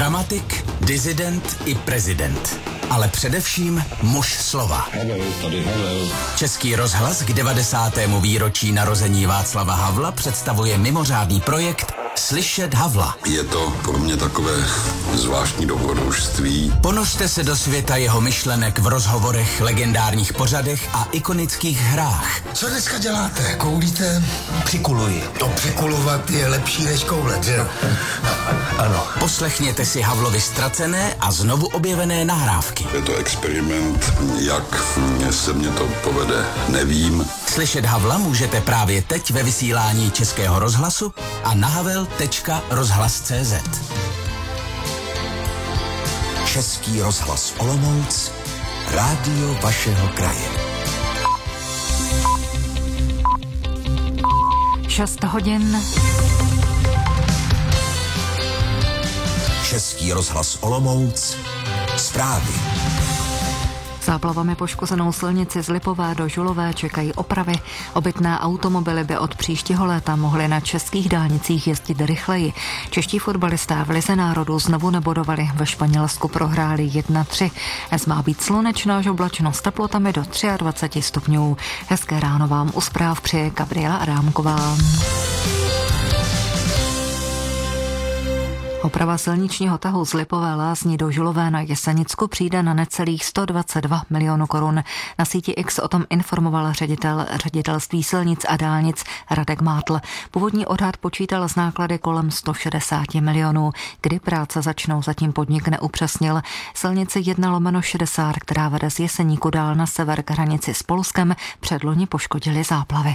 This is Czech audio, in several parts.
Dramatik, disident i prezident. Ale především muž slova. Havel. Český rozhlas k 90. výročí narození Václava Havla představuje mimořádný projekt Slyšet Havla. Je to pro mě takové zvláštní dobrodružství. Ponořte se do světa jeho myšlenek v rozhovorech, legendárních pořadech a ikonických hrách. Co dneska děláte? Koulíte? Přikuluji. To přikulovat je lepší než koulet, že jo? Ano. Poslechněte si Havlovy ztracené a znovu objevené nahrávky. Je to experiment, jak se mě to povede, nevím. Slyšet Havla můžete právě teď ve vysílání Českého rozhlasu a na havel.rozhlas.cz. Český rozhlas Olomouc, rádio vašeho kraje. 6 hodin. Český rozhlas Olomouc, zprávy. Záplavami poškozenou silnici z Lipové do Žulové čekají opravy. Obytné automobily by od příštího léta mohly na českých dálnicích jezdit rychleji. Čeští fotbalisté v Lize národů znovu nebodovali, ve Španělsku prohráli 1-3. Dnes má být slunečno až oblačno s teplotami do 23 stupňů. Hezké ráno vám u zpráv přeje Gabriela Adámková. Oprava silničního tahu z Lipové Lázní do Žulové na Jesenicku přijde na necelých 122 milionů korun. Na síti X o tom informoval ředitel ředitelství silnic a dálnic Radek Mátl. Původní odhad počítal z náklady kolem 160 milionů. Kdy práce začnou, zatím podnik neupřesnil. Silnice 1/60, která vede z Jeseníku dál na sever k hranici s Polskem, předloni poškodily záplavy.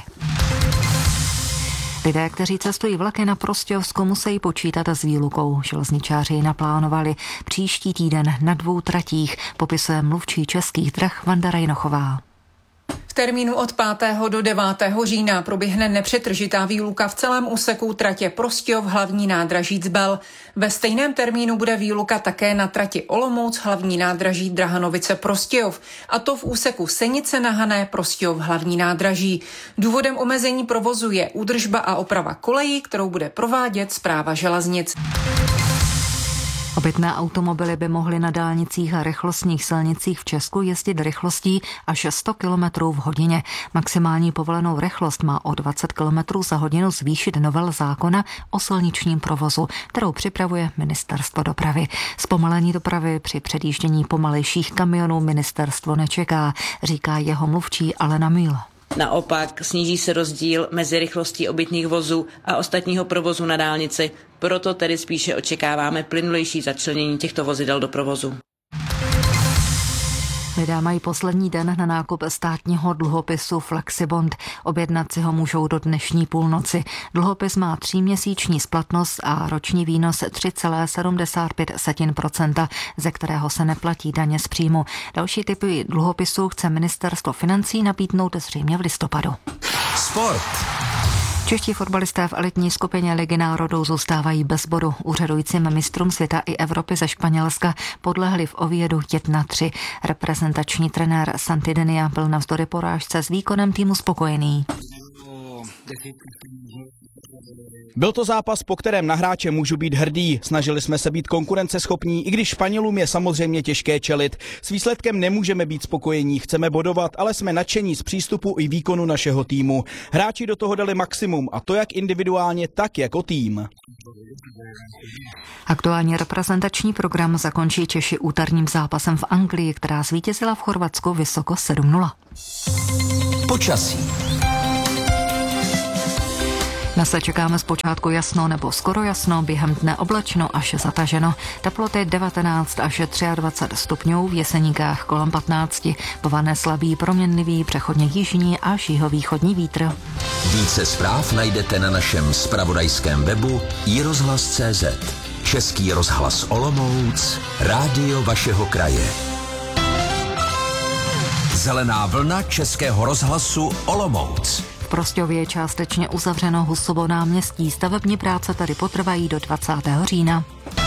Lidé, kteří cestují vlaky na Prostějovsko, musí počítat s výlukou. Železničáři ji naplánovali příští týden na 2 tratích, popisuje mluvčí Českých drah Vanda Rajnochová. V termínu od 5. do 9. října proběhne nepřetržitá výluka v celém úseku tratě Prostějov hlavní nádraží Zbel. Ve stejném termínu bude výluka také na trati Olomouc hlavní nádraží Drahanovice Prostějov, a to v úseku Senice na Hané Prostějov hlavní nádraží. Důvodem omezení provozu je údržba a oprava kolejí, kterou bude provádět Správa železnic. Obytné automobily by mohly na dálnicích a rychlostních silnicích v Česku jezdit rychlostí až 100 km v hodině. Maximální povolenou rychlost má o 20 km za hodinu zvýšit novel zákona o silničním provozu, kterou připravuje Ministerstvo dopravy. Zpomalení dopravy při předjíždění pomalejších kamionů ministerstvo nečeká, říká jeho mluvčí Alena Mühl. Naopak sníží se rozdíl mezi rychlostí obytných vozů a ostatního provozu na dálnici, proto tedy spíše očekáváme plynulejší začlenění těchto vozidel do provozu. Lidé mají poslední den na nákup státního dluhopisu Flexibond. Objednat si ho můžou do dnešní půlnoci. Dluhopis má 3měsíční splatnost a roční výnos 3,75%, ze kterého se neplatí daně z příjmu. Další typy dluhopisů chce Ministerstvo financí nabídnout zřejmě v listopadu. Sport. Čeští fotbalisté v elitní skupině Ligy národů zůstávají bez bodu. Úřadujícím mistrům světa i Evropy ze Španělska podlehli v Oviedu 1-3. Reprezentační trenér Santidenia byl navzdory porážce s výkonem týmu spokojený. Byl to zápas, po kterém na hráče můžu být hrdý. Snažili jsme se být konkurenceschopní, i když Španělům je samozřejmě těžké čelit. S výsledkem nemůžeme být spokojení, chceme bodovat, ale jsme nadšení z přístupu i výkonu našeho týmu. Hráči do toho dali maximum, a to jak individuálně, tak jako tým. Aktuální reprezentační program zakončí Češi úterním zápasem v Anglii, která zvítězila v Chorvatsku vysoko 7-0. Počasí. Dnes čekáme zpočátku jasno nebo skoro jasno, během dne oblačno až zataženo. Teploty 19 až 23 stupňů, v Jeseníkách kolem 15. Povane slabý, proměnlivý, přechodně jižní až jihovýchodní vítr. Více zpráv najdete na našem zpravodajském webu iRozhlas.cz. Český rozhlas Olomouc, rádio vašeho kraje. Zelená vlna Českého rozhlasu Olomouc. V Prostějově je částečně uzavřeno Husovo náměstí. Stavební práce tady potrvají do 20. října.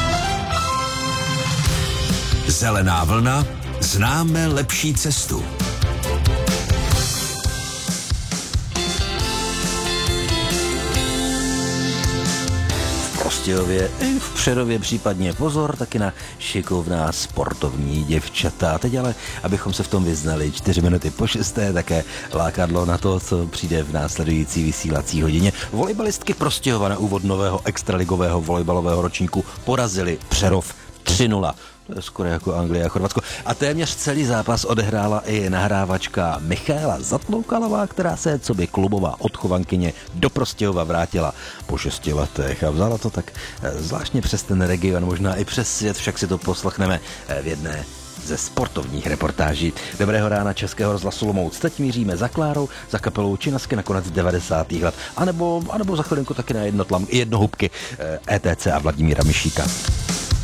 Zelená vlna, známe lepší cestu. Prostějově i v Přerově případně. Pozor taky na šikovná sportovní děvčata. A teď ale, abychom se v tom vyznali, 4 minuty po 6, také lákadlo na to, co přijde v následující vysílací hodině. Volejbalistky Prostějova na úvod nového extraligového volejbalového ročníku porazili Přerov 3-0. To je skoro jako Anglie a Chorvatsko. A téměř celý zápas odehrála i nahrávačka Michaela Zatloukalová, která se coby klubová odchovankyně do Prostějova vrátila po 6 letech a vzala to tak zvláštně přes ten region, možná i přes svět, však si to poslechneme v jedné ze sportovních reportáží. Dobrého rána Českého rozhlasu Olomouc. Teď míříme za Klárou, za kapelou Činasky na konec 90. let, anebo za chvilinku taky na jednohubky ETC a Vladimíra Mišíka.